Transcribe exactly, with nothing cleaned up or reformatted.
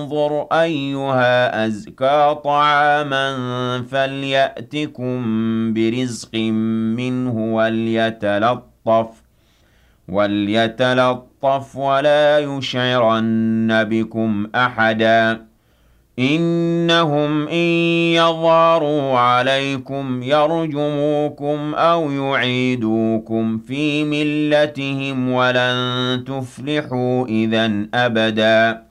انظر أيها أزكى طعاما فليأتكم برزق منه وليتلطف وليتلطف ولا يشعرن بكم أحدا إنهم إن يظهروا عليكم يرجموكم أو يعيدوكم في ملتهم ولن تفلحوا إذا أبدا